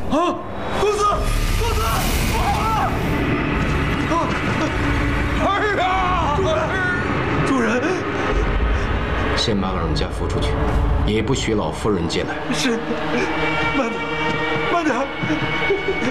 啊，公子，公子，不好了！儿啊！主人， 先把老人家扶出去，也不许老夫人进来。 是，慢点，慢点。